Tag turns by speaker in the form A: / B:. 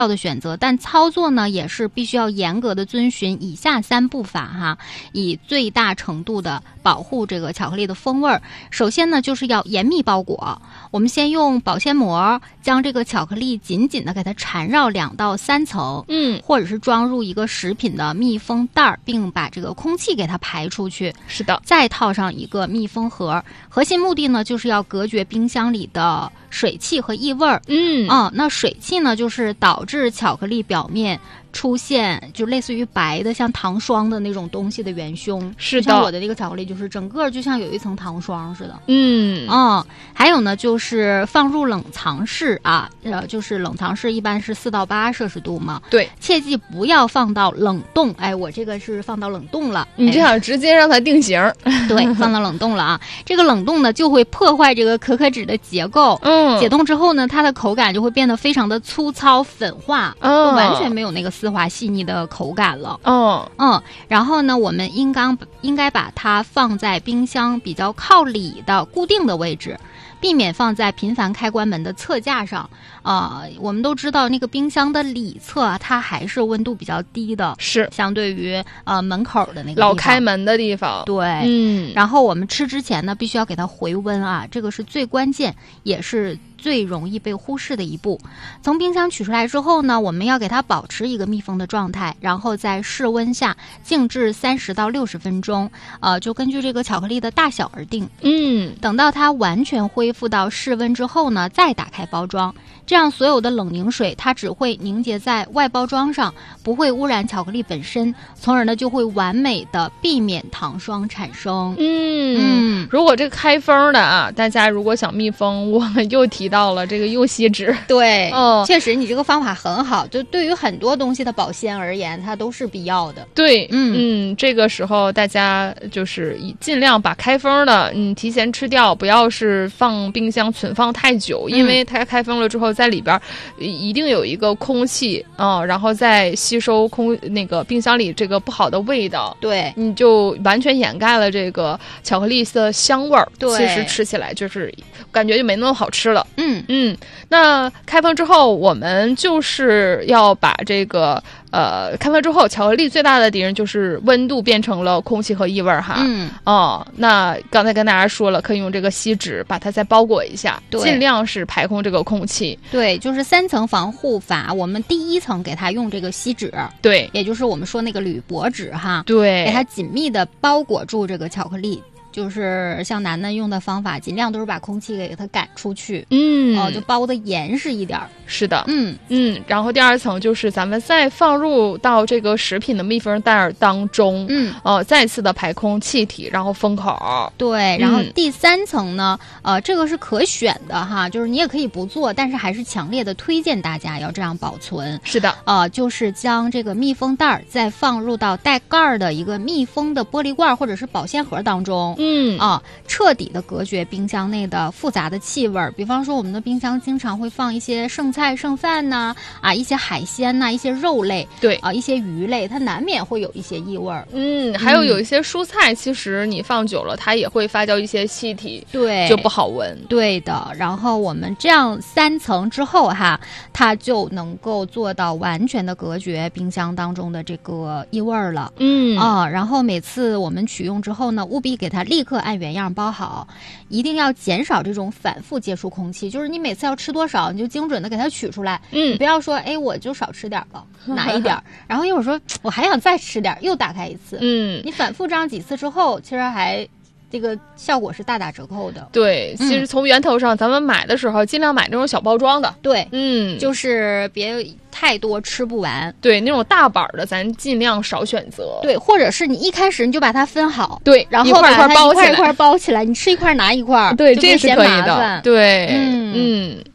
A: 的选择，但操作呢也是必须要严格的遵循以下3步法哈，以最大程度的保护这个巧克力的风味。首先呢就是要严密包裹，我们先用保鲜膜将这个巧克力紧紧的给它缠绕2到3层，或者是装入一个食品的密封袋，并把这个空气给它排出去。
B: 是的，
A: 再套上一个密封盒，核心目的呢就是要隔绝冰箱里的水汽和异味。那水汽呢就是导致巧克力表面出现就类似于白的像糖霜的那种东西的元凶。
C: 是的，
A: 像我的这个巧克力就是整个就像有一层糖霜似的。还有呢就是放入冷藏室啊，就是冷藏室一般是4到8摄氏度嘛。
C: 对，
A: 切记不要放到冷冻。我这个是放到冷冻了，
C: 你这样直接让它定型。
A: 对，放到冷冻了啊。这个冷冻呢就会破坏这个可可脂的结构。解冻之后呢，它的口感就会变得非常的粗糙粉化，完全没有那个丝滑细腻的口感了。然后呢，我们应该把它放在冰箱比较靠里的固定的位置，避免放在频繁开关门的侧架上。我们都知道那个冰箱的里侧啊，它还是温度比较低的，
C: 是
A: 相对于门口的那个地方
C: 老开门的地方。
A: 对，然后我们吃之前呢，必须要给它回温啊，这个是最关键，也是最容易被忽视的一步。从冰箱取出来之后呢，我们要给它保持一个密封的状态，然后在室温下静置30到60分钟，就根据这个巧克力的大小而定。等到它完全恢复到室温之后呢，再打开包装，这样所有的冷凝水它只会凝结在外包装上，不会污染巧克力本身，从而呢就会完美的避免糖霜产生。
C: 如果这个开封的啊，大家如果想密封，我们又提到了这个柚锡纸。
A: 对，确实你这个方法很好，就对于很多东西的保鲜而言，它都是必要的。
C: 对，这个时候大家就是尽量把开封的提前吃掉，不要是放冰箱存放太久，因为它开封了之后在里边一定有一个空气然后再吸收那个冰箱里这个不好的味道。
A: 对，
C: 你就完全掩盖了这个巧克力的香味儿。
A: 对，
C: 其实吃起来就是感觉就没那么好吃了。那开封之后，我们就是要把这个开封之后，巧克力最大的敌人就是温度变成了空气和异味哈。那刚才跟大家说了，可以用这个锡纸把它再包裹一下，尽量是排空这个空气。
A: 对，就是3层防护法，我们第1层给它用这个锡纸，
C: 对，
A: 也就是我们说那个铝箔纸哈，
C: 对，
A: 给它紧密的包裹住这个巧克力。就是像楠楠用的方法，尽量都是把空气给它赶出去，就包的严实一点。
C: 是的，然后第2层就是咱们再放入到这个食品的密封袋当中，再次的排空气体，然后封口。
A: 对，然后第3层呢，这个是可选的哈，就是你也可以不做，但是还是强烈的推荐大家要这样保存。
C: 是的，
A: 就是将这个密封袋再放入到带盖的一个密封的玻璃罐或者是保鲜盒当中。彻底的隔绝冰箱内的复杂的气味。比方说我们的冰箱经常会放一些剩菜剩饭呐，一些海鲜呐，一些肉类，
C: 对
A: 一些鱼类，它难免会有一些异味。
C: 还有一些蔬菜，其实你放久了它也会发酵一些气体，
A: 对，
C: 就不好闻。
A: 对的，然后我们这样3层之后哈，它就能够做到完全的隔绝冰箱当中的这个异味了。然后每次我们取用之后呢，务必给它立刻按原样包好，一定要减少这种反复接触空气，就是你每次要吃多少你就精准的给它取出来，你不要说我就少吃点了拿一点然后一会儿说我还想再吃点又打开一次，你反复这样几次之后，其实还这个效果是大打折扣的。
C: 对，其实从源头上咱们买的时候尽量买那种小包装的。
A: 对，就是别太多吃不完。
C: 对，那种大板的咱尽量少选择。
A: 对，或者是你一开始你就把它分好，
C: 对，
A: 然后
C: 一块包起来，
A: 一块包起来，你吃一块拿一块，
C: 对，这是可以的。对，